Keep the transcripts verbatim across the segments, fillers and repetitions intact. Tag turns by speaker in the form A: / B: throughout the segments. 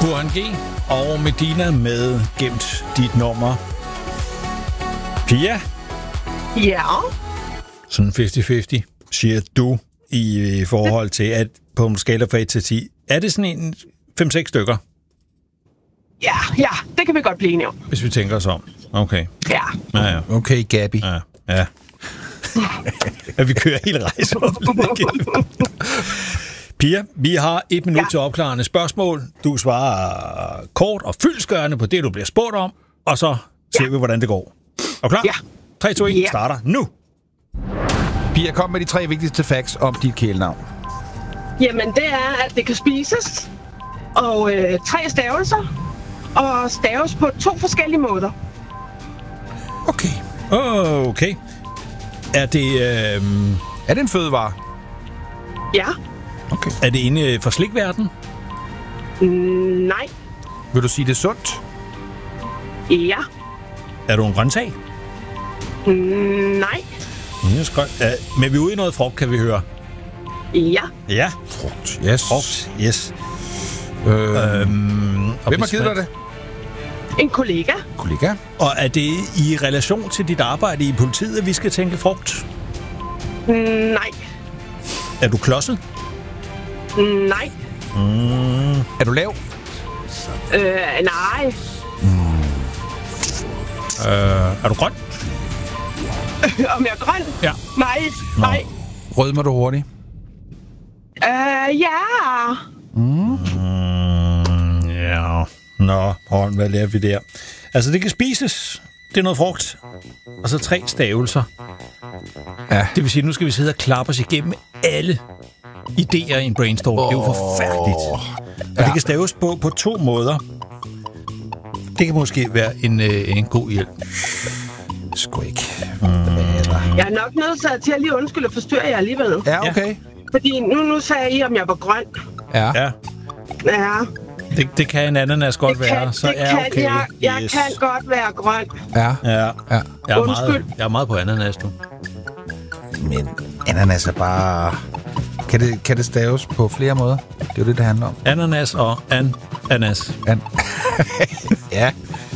A: Burhan G og Medina med Gemt dit nummer. Pia?
B: Ja?
A: Sådan halvtreds halvtreds, siger du, i forhold til, at på en skala fra et til ti. Er det sådan en fem seks stykker?
B: Ja, ja, det kan vi godt blive enige om.
A: Hvis vi tænker os om. Okay.
B: Ja.
A: Ja, ja.
C: Okay, Gabi.
A: Ja, ja. At vi kører hele rejsen. Pia, vi har et minut ja. til opklarende spørgsmål. Du svarer kort og fyldestgørende på det, du bliver spurgt om, og så ser ja. vi, hvordan det går. Og klar?
B: Ja.
A: tre, to, et,
B: ja.
A: starter nu.
C: Pia, kom med de tre vigtigste facts om dit kælenavn.
B: Jamen, det er, at det kan spises, og øh, tre stavelser, og staves på to forskellige måder.
C: Okay.
A: Okay. Er det... Øh...
C: Er det en fødevare?
B: Ja.
C: Okay.
A: Er det inde for slikverden?
B: Mm, nej.
C: Vil du sige, det er sundt?
B: Ja.
A: Er du en grøntsag?
B: Mm, nej.
A: Mm, uh, men vi er ude i noget frugt, kan vi høre.
B: Ja.
A: Ja.
C: Frugt. Yes.
A: Frugt. Yes.
C: Øh,
A: øhm,
C: hvem har givet dig det?
B: En kollega.
C: Kollega.
A: Og er det i relation til dit arbejde i politiet, at vi skal tænke frugt?
B: Mm, nej.
A: Er du klodset?
B: Mm, nej.
C: Mm. Er du lav?
B: Øh, nej.
A: Mm. Øh, er du grøn?
B: Om jeg er grøn?
A: Ja.
B: Nej, nej.
C: Rødmer du hurtigt?
B: Øh, ja.
A: Mm. Mm, ja. Nå, hold, hvad lærer vi der? Altså, det kan spises. Det er noget frugt. Og så tre stavelser.
C: Ja.
A: Det vil sige, at nu skal vi sidde og klappe os igennem alle idéer i en brainstorm. Oh. Det er jo forfærdeligt. Og ja. det kan staves på, på to måder. Det kan måske være en, øh, en god hjælp.
C: Sgu ikke.
B: Mm. Jeg er nok nødt til at lige undskylde og forstyrre jer alligevel.
C: Ja, okay. Ja.
B: Fordi nu, nu sagde I, om jeg var grøn.
A: Ja. Ja.
B: Ja.
A: Det, det kan en ananas godt
B: det kan,
A: være, så
B: det
A: er
B: kan,
A: okay.
B: Jeg, jeg
A: yes.
B: kan godt være grøn.
C: Ja.
A: Ja. ja. Jeg, er
B: Undskyld.
A: meget, jeg er meget på ananas, du.
C: Men ananas er bare... Kan det, kan det staves på flere måder? Det er jo det, det handler om.
A: Ananas og ananas.
C: An- ja.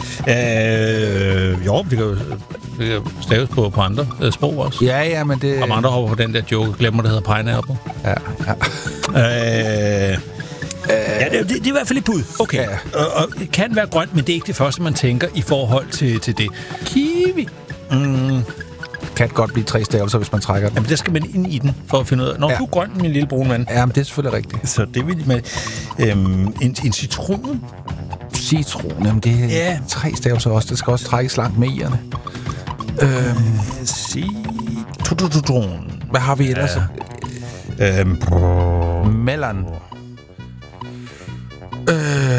A: Øh, jo, det kan jo det kan staves på, på andre øh, sprog også.
C: Ja, ja, men det...
A: Om andre hopper på den der joke, glemmer, det hedder pineapple.
C: Ja,
A: ja. Øh... Ja, det, det, det er i hvert fald et bud. Okay. Ja. Og, og det kan være grønt, men det er ikke det første, man tænker i forhold til, til det. Kiwi. Mm.
C: Kan godt blive tre stavelser, hvis man trækker den.
A: Jamen, der skal man ind i den, for at finde ud af, når ja. du er grøn, min lille brune mand.
C: Jamen, det er selvfølgelig rigtigt.
A: Så det vil med øhm, en, en citron.
C: Citron, jamen det er
A: ja.
C: tre stavelser også. Det skal også trækkes langt med i'erne. Øhm,
A: Citron.
C: Hvad har vi ellers?
A: Ja. Øhm,
C: Melon. Øh...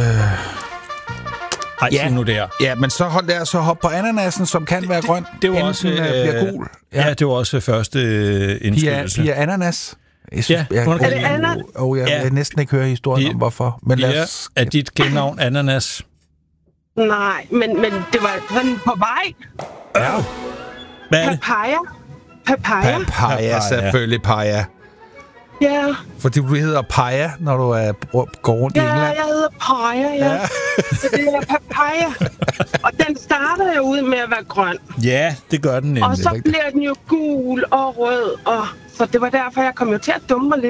A: Ej, ja. nu der.
C: Ja, men så hold der, så hop på ananasen, som kan det, være grøn.
A: Det, det var også øh,
C: bliver gul.
A: Ja. ja, det var også første øh, indskydelse.
C: Pia, Pia ananas. Jeg synes,
A: ja,
C: jeg,
B: er det ananas?
C: Oh, jeg
A: ja.
C: vil næsten ikke høre historien Pia, om hvorfor. Men
A: Pia,
C: lad os...
A: er dit genavn ananas?
B: Nej, men, men det var sådan på vej.
A: Ja. Hvad er det?
B: Papaya. Papaya.
C: Papaya, selvfølgelig Paya.
B: Ja.
C: Fordi du hedder Paya, når du er, går rundt
B: ja,
C: i England.
B: Ja, jeg hedder Paya, ja. ja. Så det er papaya. Og den starter jo ud med at være grøn.
A: Ja, det gør den nemlig.
B: Og så bliver den jo gul og rød. Og så det var derfor, jeg kom jo til at dumme mig lidt.